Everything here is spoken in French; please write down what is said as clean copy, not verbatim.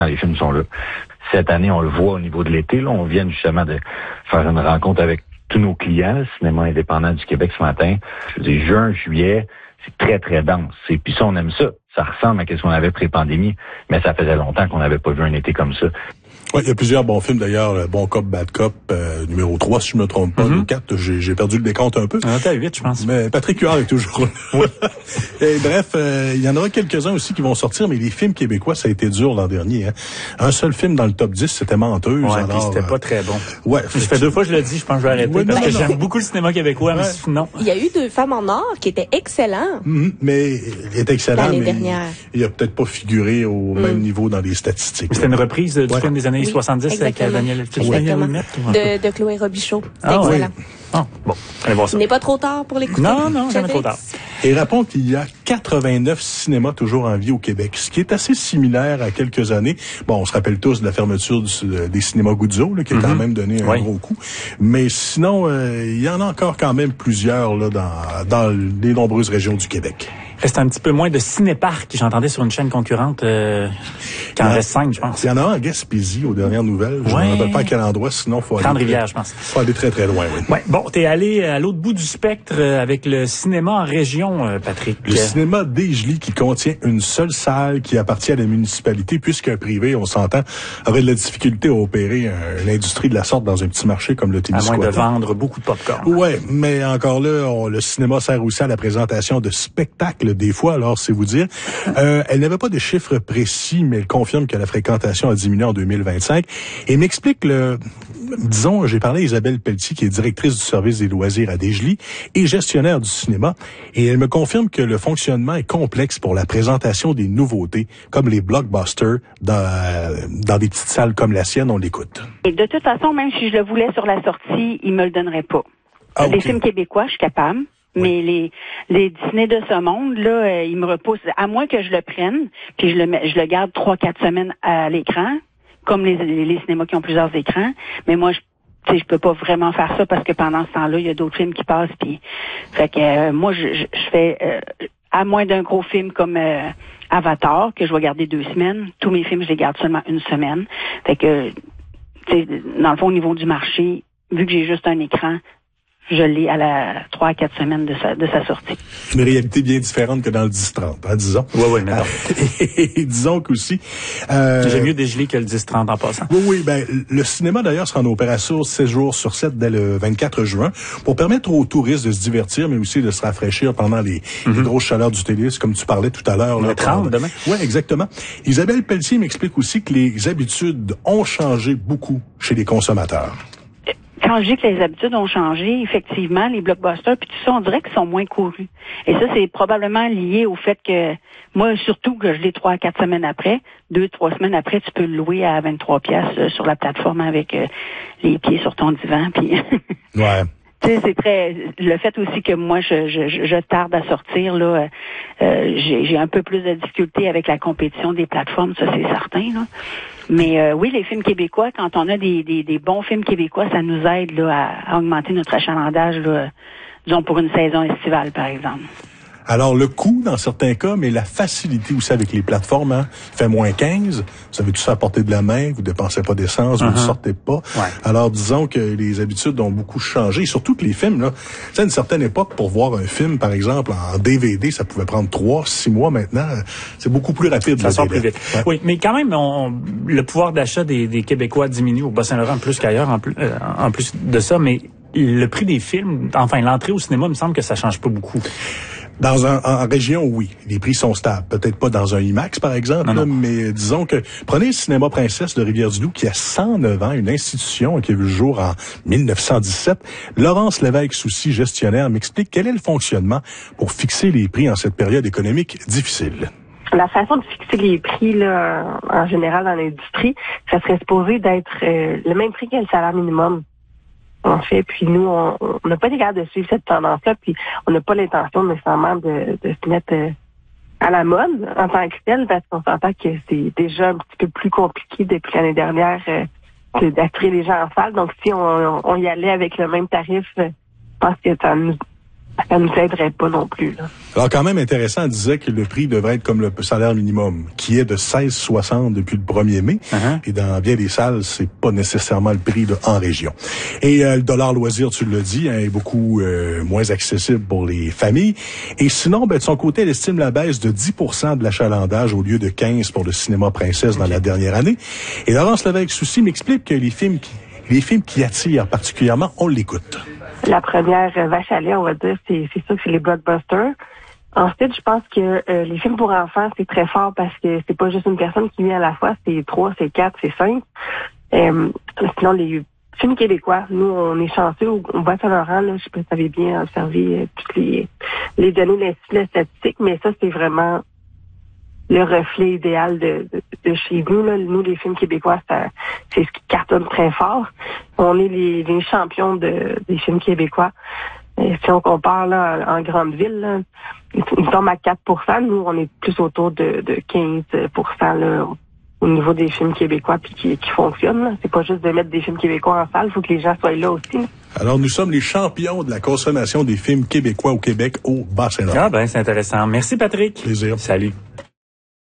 Les films sont là. Cette année, on le voit au niveau de l'été. Là, on vient justement de faire une rencontre avec tous nos clients, le cinéma indépendant du Québec ce matin. Je dis juin, juillet, c'est très, très dense. Et puis ça, on aime ça. Ça ressemble à ce qu'on avait pré-pandémie, mais ça faisait longtemps qu'on n'avait pas vu un été comme ça. Oui, il y a plusieurs bons films d'ailleurs. Bon Cop, Bad Cop, numéro 3, si je me trompe pas. Le 4, j'ai perdu le décompte un peu. On était à 8, je pense. Mais Patrick Huard est toujours là. Oui. Et bref, il y en aura quelques-uns aussi qui vont sortir, mais les films québécois, ça a été dur l'an dernier. Hein. Un seul film dans le top 10, c'était Menteuse. Ouais, puis c'était pas très bon. Ouais. Ça fait 2 fois que je le dis, je pense que je vais arrêter parce que j'aime beaucoup le cinéma québécois, mais non. Il y a eu 2 femmes en or qui étaient excellents. Mais il est excellent, l'année mais dernière. Il a peut-être pas figuré au même niveau dans les statistiques. C'était une reprise du film des années 70 exactement. avec Daniel Ouimet. De Chloé Robichaud. C'était excellent. Ah, bon, allez voir ça. Il n'est pas trop tard pour l'écouter. Non, jamais trop tard. Et rappelons qu'il y a 89 cinémas toujours en vie au Québec, ce qui est assez similaire à quelques années. Bon, on se rappelle tous de la fermeture des cinémas Guzzo, là, qui a quand même donné un gros coup. Mais sinon, il y en a encore quand même plusieurs là, dans les nombreuses régions du Québec. Reste un petit peu moins de cinéparcs, j'entendais sur une chaîne concurrente, qui en reste 5, je pense. Il y en a un à Gaspésie, aux dernières nouvelles. Je ne me rappelle pas à quel endroit, sinon faut aller... Grande-Rivière, je pense. Faut aller très, très loin, oui. Ouais. Bon, t'es allé à l'autre bout du spectre avec le cinéma en région, Patrick. Le cinéma Desjolies, qui contient une seule salle qui appartient à la municipalité, puisqu'un privé, on s'entend, aurait de la difficulté à opérer une industrie de la sorte dans un petit marché comme le Témiscouata. À moins de vendre beaucoup de popcorn. Ouais, mais encore là, le cinéma sert aussi à la présentation de spectacles des fois, alors c'est vous dire. Elle n'avait pas de chiffres précis, mais elle confirme que la fréquentation a diminué en 2025 et m'explique disons, j'ai parlé à Isabelle Pelletier, qui est directrice du service des loisirs à Desjolies et gestionnaire du cinéma, et elle me confirme que le fonctionnement est complexe pour la présentation des nouveautés, comme les blockbusters, dans des petites salles comme la sienne, on l'écoute. Et de toute façon, même si je le voulais sur la sortie, ils me le donneraient pas. Les films québécois, je suis capable. Oui. Mais les Disney de ce monde, là, ils me repoussent. À moins que je le prenne, puis je le garde 3-4 semaines à l'écran, comme les cinémas qui ont plusieurs écrans. Mais moi, je peux pas vraiment faire ça parce que pendant ce temps-là, il y a d'autres films qui passent. Puis, fait que moi, je fais, à moins d'un gros film comme Avatar, que je vais garder 2 semaines, tous mes films, je les garde seulement 1 semaine. Fait que, dans le fond, au niveau du marché, vu que j'ai juste un écran, je l'ai à la 3 à 4 semaines de sa sortie. Une réalité bien différente que dans le 10-30, hein, disons. Oui, mais non. Et disons qu'aussi... J'aime mieux Desjolies que le 10-30 en passant. Oui, ben le cinéma d'ailleurs sera en opération 16 jours sur 7 dès le 24 juin pour permettre aux touristes de se divertir, mais aussi de se rafraîchir pendant les grosses chaleurs du télévis, comme tu parlais tout à l'heure. Le 30 demain. Oui, exactement. Isabelle Pelletier m'explique aussi que les habitudes ont changé beaucoup chez les consommateurs. Quand je dis que les habitudes ont changé, effectivement, les blockbusters puis tout ça, on dirait qu'ils sont moins courus. Et ça, c'est probablement lié au fait que, moi, surtout que je l'ai 3 à 4 semaines après, 2-3 semaines après, tu peux le louer à 23 piastres sur la plateforme avec les pieds sur ton divan. Puis ouais. Tu sais, c'est très... Le fait aussi que moi, je tarde à sortir, là, j'ai un peu plus de difficulté avec la compétition des plateformes, ça c'est certain, là. Mais oui, les films québécois, quand on a des bons films québécois, ça nous aide là, à augmenter notre achalandage, là, disons, pour une saison estivale, par exemple. Alors, le coût, dans certains cas, mais la facilité aussi avec les plateformes, hein, fait moins 15. Vous avez tout ça à portée de la main, vous dépensez pas d'essence, vous ne sortez pas. Ouais. Alors, disons que les habitudes ont beaucoup changé. Surtout que les films, là, tu sais, à une certaine époque, pour voir un film, par exemple, en DVD, ça pouvait prendre 3-6 mois maintenant. C'est beaucoup plus rapide. Ça sort plus vite. Ouais. Oui, mais quand même, le pouvoir d'achat des Québécois diminue au Bas-Saint-Laurent plus qu'ailleurs, en plus de ça, mais le prix des films, enfin, l'entrée au cinéma, il me semble que ça change pas beaucoup. En région, oui. Les prix sont stables. Peut-être pas dans un IMAX, par exemple, là, mais disons que... Prenez le Cinéma Princesse de Rivière-du-Loup, qui a 109 ans, une institution qui a vu le jour en 1917. Laurence Lévesque-Soucy, gestionnaire, m'explique quel est le fonctionnement pour fixer les prix en cette période économique difficile. La façon de fixer les prix, là, en général dans l'industrie, ça serait supposé d'être le même prix que le salaire minimum. En fait, puis nous, on n'a pas été capable de suivre cette tendance-là, puis on n'a pas l'intention nécessairement de se mettre à la mode en tant que tel, parce qu'on s'entend que c'est déjà un petit peu plus compliqué depuis l'année dernière que d'attirer les gens en salle. Donc, si on y allait avec le même tarif, je pense que ça nous aiderait pas non plus, là. Alors, quand même intéressant, on disait que le prix devrait être comme le salaire minimum, qui est de 16,60 depuis le 1er mai. Et dans bien des salles, c'est pas nécessairement le prix en région. Et le dollar loisir, tu l'as dit, est beaucoup moins accessible pour les familles. Et sinon, de son côté, elle estime la baisse de 10% de l'achalandage au lieu de 15% pour le cinéma Princesse dans la dernière année. Et Laurence Lévesque-Soucy m'explique que les films qui attirent particulièrement, on l'écoute. La première vache à lait, on va dire, c'est sûr que c'est les blockbusters. Ensuite, je pense que les films pour enfants, c'est très fort parce que c'est pas juste une personne qui vient à la fois, c'est 3, c'est 4, c'est 5. Sinon, les films québécois, nous, on est chanceux au Bas-Saint-Laurent, là, je sais pas si vous avez bien observé toutes les données de l'Institut statistique, mais ça, c'est vraiment le reflet idéal de chez nous, là. Nous, les films québécois, c'est ce qui cartonne très fort. On est les champions des films québécois. Et si on compare là, en grande ville, là, ils tombent à 4%. Nous, on est plus autour de 15% là, au niveau des films québécois puis qui fonctionnent. Là. C'est pas juste de mettre des films québécois en salle, il faut que les gens soient là aussi. Alors, nous sommes les champions de la consommation des films québécois au Québec, au Bas-Saint-Laurent. Ah ben, c'est intéressant. Merci, Patrick. Plaisir. Salut.